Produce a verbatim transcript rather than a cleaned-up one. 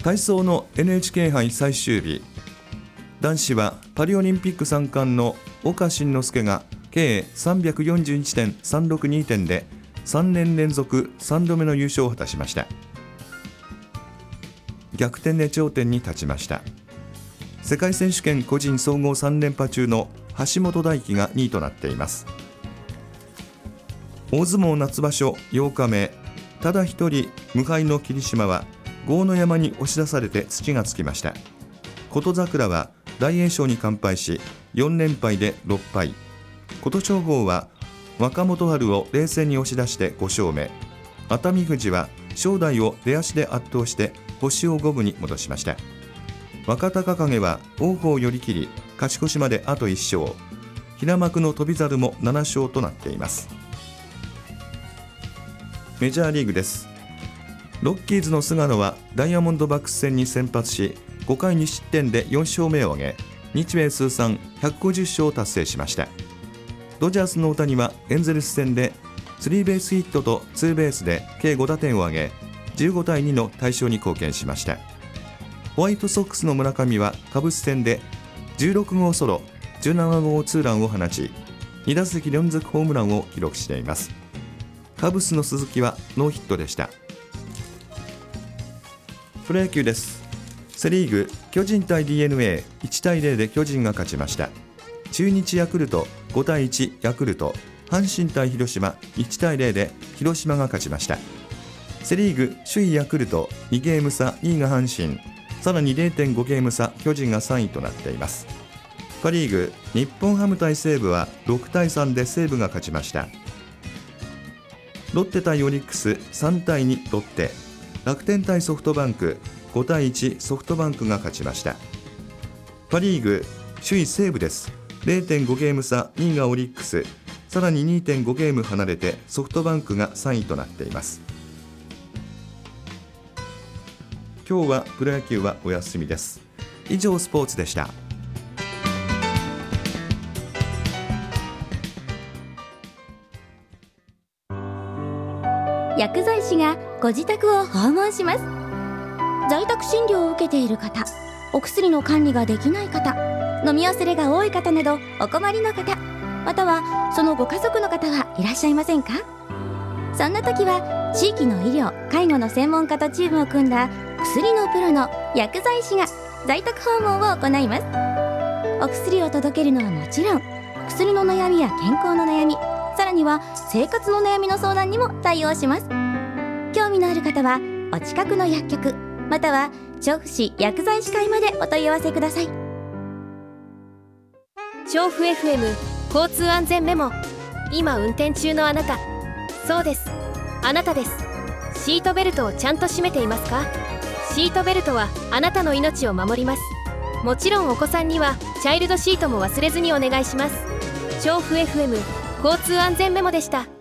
体操の エヌエイチケー 杯最終日、男子はパリオリンピックさん冠の岡慎之助が計 さんびゃくよんじゅういちてんさんろくに 点でさんねん連続さんどめの優勝を果たしました。逆転で頂点に立ちました。世界選手権個人総合さん連覇中の橋本大輝がにいとなっています。大相撲夏場所ようかめ、ただ一人無敗の霧島は豪ノ山に押し出されて土がつきました。琴櫻は大栄翔に完敗しよん連敗でろっぱい、琴勝峰は若元春を冷静に押し出してご勝目、熱海富士は正代を出足で圧倒して星を五分に戻しました。若隆景は王鵬を寄り切り勝ち越しまであといっ勝、平幕の翔猿もなな勝となっています。メジャーリーグです。ロッキーズの菅野はダイヤモンドバックス戦に先発しごかいに失点でよん勝目を挙げ、日米通算ひゃくごじゅっ勝を達成しました。ドジャースの大谷はエンゼルス戦でスリーベースヒットとツーベースで計ご打点を挙げじゅうごたいにの大勝に貢献しました。ホワイトソックスの村上はカブス戦でじゅうろく号ソロじゅうなな号ツーランを放ちに打席連続ホームランを記録しています。カブスの鈴木はノーヒットでした。プロ野球です。セリーグ、巨人対 ディーエヌエーいちたいゼロで巨人が勝ちました。中日ヤクルトごたいいちヤクルト、阪神対広島いちたいゼロで広島が勝ちました。セリーグ首位ヤクルトにゲーム差にいが阪神、さらに れいてんごゲーム差巨人がさんいとなっています。パリーグ、日本ハム対西武はろくたいさんで西武が勝ちました。ロッテ対オリックスさんたいにロッテ、楽天対ソフトバンクごたいいちソフトバンクが勝ちました。パリーグ首位西武です。 れいてんごゲーム差にいがオリックス、さらに にてんごゲーム離れてソフトバンクがさんいとなっています。今日はプロ野球はお休みです。以上スポーツでした。 薬剤師がご自宅を訪問します。在宅診療を受けている方、お薬の管理ができない方、飲み忘れが多い方などお困りの方、またはそのご家族の方はいらっしゃいませんか？そんな時は地域の医療・介護の専門家とチームを組んだ薬のプロの薬剤師が在宅訪問を行います。お薬を届けるのはもちろん、薬の悩みや健康の悩み、さらには生活の悩みの相談にも対応します。興味のある方はお近くの薬局または調布市薬剤師会までお問い合わせください。 調布 エフエム 交通安全メモ。今運転中のあなた、そうです、あなたです。シートベルトをちゃんと締めていますか？シートベルトはあなたの命を守ります。もちろんお子さんにはチャイルドシートも忘れずにお願いします。調布 エフエム 交通安全メモでした。